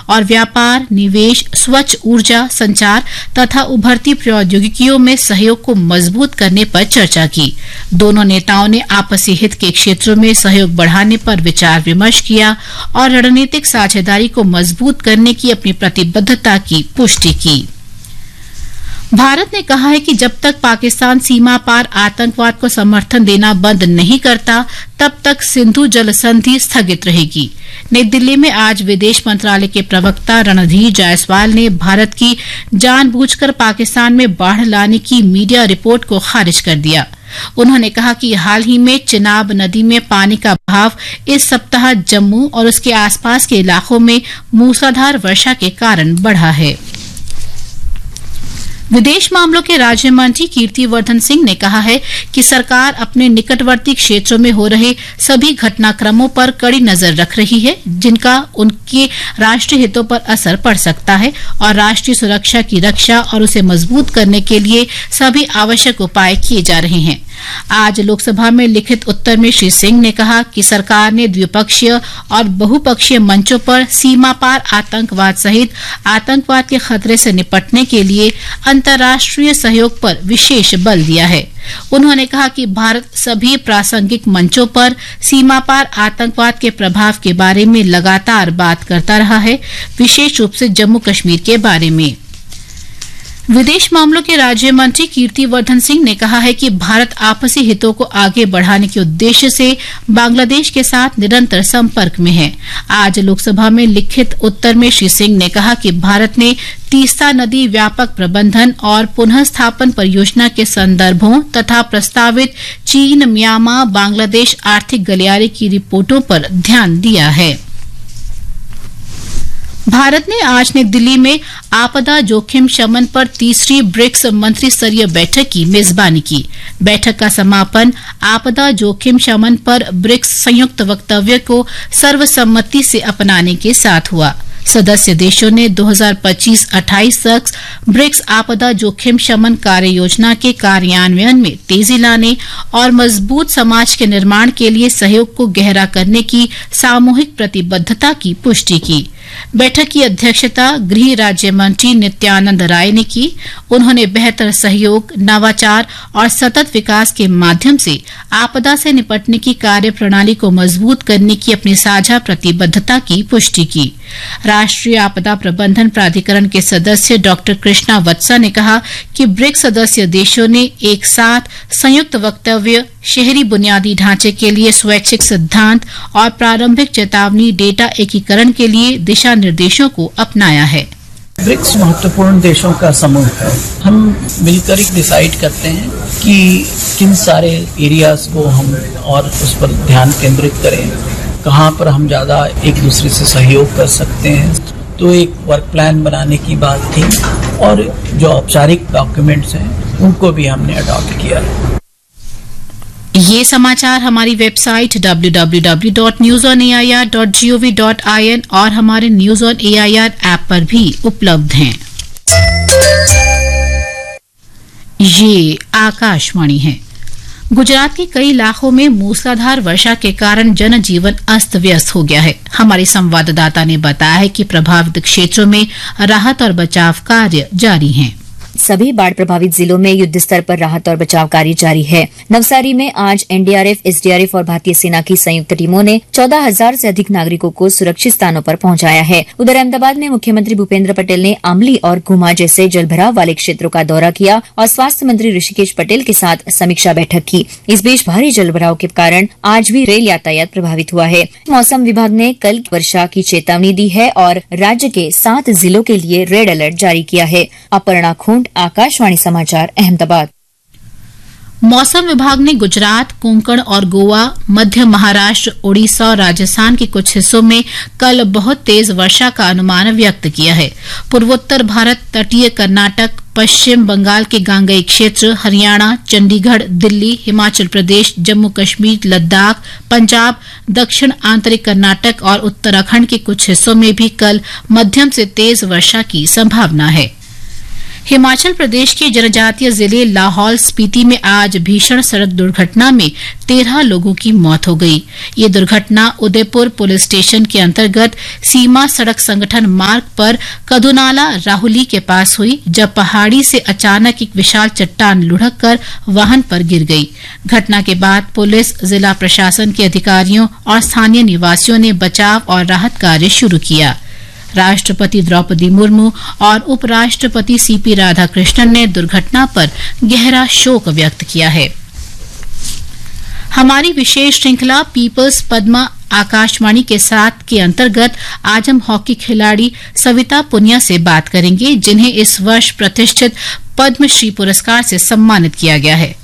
और व्यापार, निवेश, स्वच्छ ऊर्जा, संचार तथा उभरती प्रौद्योगिकियों में सहयोग को मजबूत करने पर चर्चा की। दोनों नेताओं ने आपसी हित के क्षेत्रों में सहयोग बढ़ाने पर विचार विमर्श किया और रणनीतिक साझेदारी को मजबूत करने की अपनी प्रतिबद्धता की पुष्टि की। भारत ने कहा है कि जब तक पाकिस्तान सीमा पार आतंकवाद को समर्थन देना बंद नहीं करता, तब तक सिंधु जल संधि स्थगित रहेगी। नई दिल्ली में आज विदेश मंत्रालय के प्रवक्ता रणधीर जायसवाल ने भारत की जानबूझकर पाकिस्तान में बाढ़ लाने की मीडिया रिपोर्ट को खारिज कर दिया। उन्होंने कहा कि हाल ही में चिनाब नदी में पानी का बहाव इस सप्ताह जम्मू और उसके आसपास के इलाकों में मूसलाधार वर्षा के कारण बढ़ा है। विदेश मामलों के राज्य मंत्री कीर्तिवर्धन सिंह ने कहा है कि सरकार अपने निकटवर्ती क्षेत्रों में हो रहे सभी घटनाक्रमों पर कड़ी नजर रख रही है, जिनका उनके राष्ट्रीय हितों पर असर पड़ सकता है, और राष्ट्रीय सुरक्षा की रक्षा और उसे मजबूत करने के लिए सभी आवश्यक उपाय किए जा रहे हैं। आज लोकसभा में लिखित उत्तर में श्री सिंह ने कहा कि सरकार ने द्विपक्षीय और बहुपक्षीय मंचों पर सीमा पार आतंकवाद सहित आतंकवाद के खतरे से निपटने के लिए अंतर्राष्ट्रीय सहयोग पर विशेष बल दिया है। उन्होंने कहा कि भारत सभी प्रासंगिक मंचों पर सीमा पार आतंकवाद के प्रभाव के बारे में लगातार बात करता रहा है, विशेष रूप से जम्मू कश्मीर के बारे में। विदेश मामलों के राज्य मंत्री कीर्तिवर्धन सिंह ने कहा है कि भारत आपसी हितों को आगे बढ़ाने के उद्देश्य से बांग्लादेश के साथ निरंतर संपर्क में है। आज लोकसभा में लिखित उत्तर में श्री सिंह ने कहा कि भारत ने तीस्ता नदी व्यापक प्रबंधन और पुनः स्थापन परियोजना के संदर्भों तथा प्रस्तावित चीन, म्यांमार, बांग्लादेश आर्थिक गलियारे की रिपोर्टों पर ध्यान दिया है। भारत ने आज नई दिल्ली में आपदा जोखिम शमन पर तीसरी ब्रिक्स मंत्री स्तरीय बैठक की मेजबानी की। बैठक का समापन आपदा जोखिम शमन पर ब्रिक्स संयुक्त वक्तव्य को सर्वसम्मति से अपनाने के साथ हुआ। सदस्य देशों ने 2025-28 तक ब्रिक्स आपदा जोखिम शमन कार्य योजना के कार्यान्वयन में तेजी लाने और मजबूत समाज के निर्माण के लिए सहयोग को गहरा करने की सामूहिक प्रतिबद्धता की पुष्टि की। बैठक की अध्यक्षता गृह राज्य मंत्री नित्यानंद राय ने की। उन्होंने बेहतर सहयोग, नवाचार और सतत विकास के माध्यम से आपदा से निपटने की कार्य प्रणाली को मजबूत करने की अपनी साझा प्रतिबद्धता की पुष्टि की। राष्ट्रीय आपदा प्रबंधन प्राधिकरण के सदस्य डॉक्टर कृष्णा वत्सा ने कहा कि ब्रिक्स सदस्य देशों ने एक साथ संयुक्त वक्तव्य, शहरी बुनियादी ढांचे के लिए स्वैच्छिक सिद्धांत और प्रारंभिक चेतावनी डेटा एकीकरण के लिए दिशा निर्देशों को अपनाया है। ब्रिक्स महत्वपूर्ण देशों का समूह है। हम मिलकर ही डिसाइड करते हैं कि किन सारे एरियाज को हम और उस पर ध्यान केंद्रित करें, कहाँ पर हम ज़्यादा एक दूसरे से सहयोग कर सकते हैं। तो एक वर्क प्लान बनाने की बात थी और जो औपचारिक डॉक्यूमेंट्स हैं उनको भी हमने अडॉप्ट किया है। ये समाचार हमारी वेबसाइट www.newsonair.gov.in और हमारे न्यूज ऑन एआईआर ऐप पर भी उपलब्ध हैं। ये आकाशवाणी है। गुजरात के कई इलाकों में मूसलाधार वर्षा के कारण जनजीवन अस्त व्यस्त हो गया है। हमारे संवाददाता ने बताया है कि प्रभावित क्षेत्रों में राहत और बचाव कार्य जारी हैं। सभी बाढ़ प्रभावित जिलों में युद्ध स्तर पर राहत और बचाव कार्य जारी है। नवसारी में आज एनडीआरएफ, एसडीआरएफ और भारतीय सेना की संयुक्त टीमों ने 14,000 से अधिक नागरिकों को सुरक्षित स्थानों पर पहुंचाया है। उधर अहमदाबाद में मुख्यमंत्री भूपेंद्र पटेल ने आमली और घुमा जैसे जलभराव वाले क्षेत्रों का दौरा किया और स्वास्थ्य मंत्री ऋषिकेश पटेल के साथ समीक्षा बैठक की। इस बीच भारी जलभराव के कारण आज भी रेल यातायात प्रभावित हुआ है। मौसम विभाग ने कल वर्षा की चेतावनी दी है और राज्य के 7 जिलों के लिए रेड अलर्ट जारी किया है। अपर्णा खूंट, आकाशवाणी समाचार, अहमदाबाद। मौसम विभाग ने गुजरात, कोंकण और गोवा, मध्य महाराष्ट्र, ओडिशा और राजस्थान के कुछ हिस्सों में कल बहुत तेज वर्षा का अनुमान व्यक्त किया है। पूर्वोत्तर भारत, तटीय कर्नाटक, पश्चिम बंगाल के गांगेय क्षेत्र, हरियाणा, चंडीगढ़, दिल्ली, हिमाचल प्रदेश, जम्मू कश्मीर, लद्दाख, पंजाब, दक्षिण आंतरिक कर्नाटक और उत्तराखंड के कुछ हिस्सों में भी कल मध्यम से तेज वर्षा की संभावना है। हिमाचल प्रदेश के जनजातीय जिले लाहौल स्पीति में आज भीषण सड़क दुर्घटना में 13 लोगों की मौत हो गई। ये दुर्घटना उदयपुर पुलिस स्टेशन के अंतर्गत सीमा सड़क संगठन मार्ग पर कदुनाला राहुली के पास हुई, जब पहाड़ी से अचानक एक विशाल चट्टान लुढ़क कर वाहन पर गिर गई। घटना के बाद पुलिस, जिला प्रशासन के अधिकारियों और स्थानीय निवासियों ने बचाव और राहत कार्य शुरू किया। राष्ट्रपति द्रौपदी मुर्मू और उपराष्ट्रपति सीपी राधाकृष्णन ने दुर्घटना पर गहरा शोक व्यक्त किया है। हमारी विशेष श्रृंखला पीपल्स पद्मा आकाशवाणी के साथ के अंतर्गत आज हम हॉकी खिलाड़ी सविता पुनिया से बात करेंगे, जिन्हें इस वर्ष प्रतिष्ठित पद्मश्री पुरस्कार से सम्मानित किया गया है।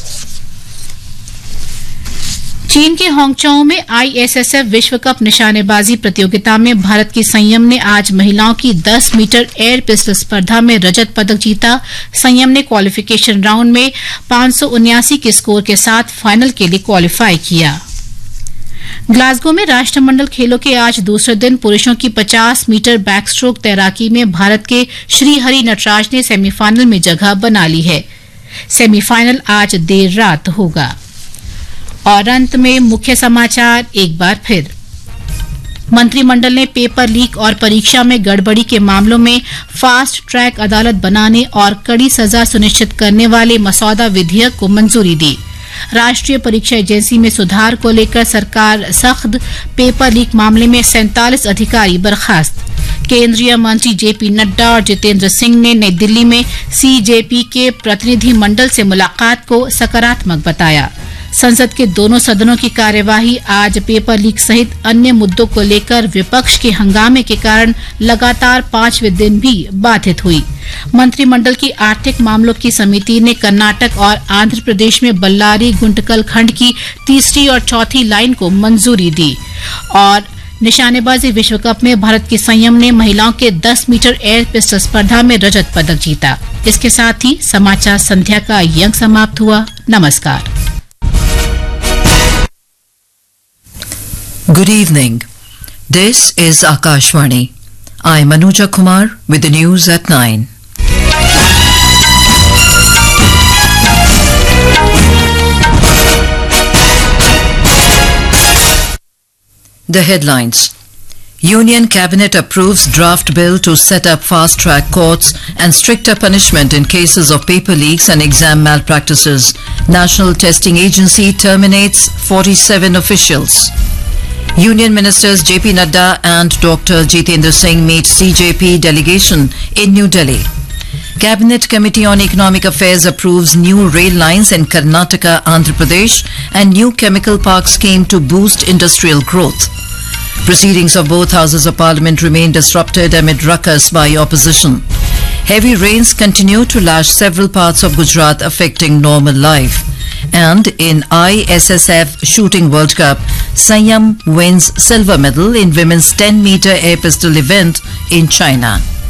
चीन के हांगझोउ में ISSF विश्व कप निशानेबाजी प्रतियोगिता में भारत की संयम ने आज महिलाओं की 10 मीटर एयर पिस्टल स्पर्धा में रजत पदक जीता। संयम ने क्वालिफिकेशन राउंड में 579 के स्कोर के साथ फाइनल के लिए क्वालिफाई किया। ग्लासगो में राष्ट्रमंडल खेलों के आज दूसरे दिन पुरुषों की 50 मीटर बैकस्ट्रोक तैराकी में भारत के श्रीहरि नटराज ने सेमीफाइनल में जगह बना ली है। सेमीफाइनल आज देर रात होगा। और अंत में मुख्य समाचार एक बार फिर। मंत्रिमंडल ने पेपर लीक और परीक्षा में गड़बड़ी के मामलों में फास्ट ट्रैक अदालत बनाने और कड़ी सजा सुनिश्चित करने वाले मसौदा विधेयक को मंजूरी दी। राष्ट्रीय परीक्षा एजेंसी में सुधार को लेकर सरकार सख्त, पेपर लीक मामले में 47 अधिकारी बर्खास्त। केंद्रीय मंत्री जेपी नड्डा और जितेंद्र सिंह ने नई दिल्ली में CJP के प्रतिनिधि मंडल से मुलाकात को सकारात्मक बताया। संसद के दोनों सदनों की कार्यवाही आज पेपर लीक सहित अन्य मुद्दों को लेकर विपक्ष के हंगामे के कारण लगातार 5वें दिन भी बाधित हुई। मंत्रिमंडल की आर्थिक मामलों की समिति ने कर्नाटक और आंध्र प्रदेश में बल्लारी गुंटकल खंड की तीसरी और चौथी लाइन को मंजूरी दी। और निशानेबाजी विश्व कप में भारत की संयम ने महिलाओं के 10 मीटर एयर पिस्टल स्पर्धा में रजत पदक जीता। इसके साथ ही समाचार संध्या का ये अंक समाप्त हुआ। नमस्कार। Good evening. This is Akashvani. I'm Anuja Kumar with the news at 9. The headlines. Union Cabinet approves draft bill to set up fast-track courts and stricter punishment in cases of paper leaks and exam malpractices. National Testing Agency terminates 47 officials. Union Ministers JP Nadda and Dr. Jitendra Singh meet CJP delegation in New Delhi. Cabinet Committee on Economic Affairs approves new rail lines in Karnataka, Andhra Pradesh and new chemical park scheme to boost industrial growth. Proceedings of both houses of parliament remain disrupted amid ruckus by opposition. Heavy rains continue to lash several parts of Gujarat, affecting normal life. And in ISSF Shooting World Cup, Sanyam wins silver medal in women's 10-meter air pistol event in China.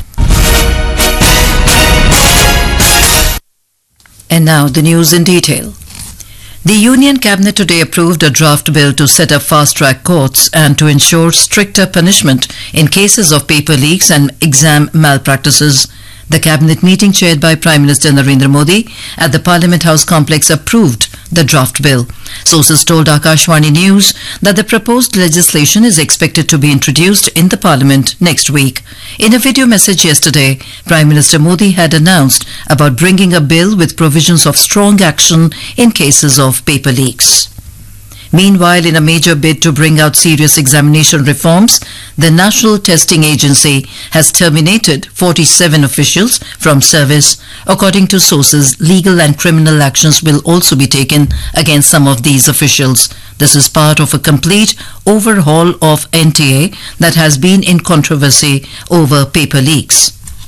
And now the news in detail. The Union Cabinet today approved a draft bill to set up fast-track courts and to ensure stricter punishment in cases of paper leaks and exam malpractices. The cabinet meeting chaired by Prime Minister Narendra Modi at the Parliament House complex approved the draft bill. Sources told Akashvani News that the proposed legislation is expected to be introduced in the Parliament next week. In a video message yesterday, Prime Minister Modi had announced about bringing a bill with provisions of strong action in cases of paper leaks. Meanwhile, in a major bid to bring out serious examination reforms, the National Testing Agency has terminated 47 officials from service. According to sources, legal and criminal actions will also be taken against some of these officials. This is part of a complete overhaul of NTA that has been in controversy over paper leaks.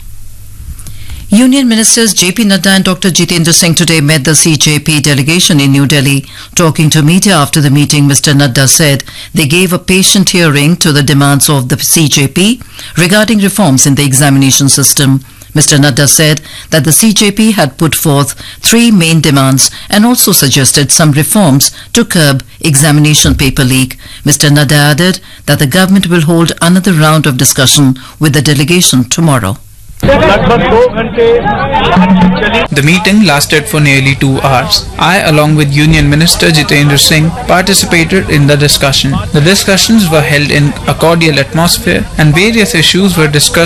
Union Ministers JP Nadda and Dr. Jitendra Singh today met the CJP delegation in New Delhi. Talking to media after the meeting, Mr. Nadda said they gave a patient hearing to the demands of the CJP regarding reforms in the examination system. Mr. Nadda said that the CJP had put forth 3 main demands and also suggested some reforms to curb examination paper leak. Mr. Nadda added that the government will hold another round of discussion with the delegation tomorrow. लगभग 2 घंटे चली। The meeting lasted for nearly 2 hours. I, along with Union Minister Jitendra Singh, participated in the discussion. The discussions were held in a cordial atmosphere and various issues were discussed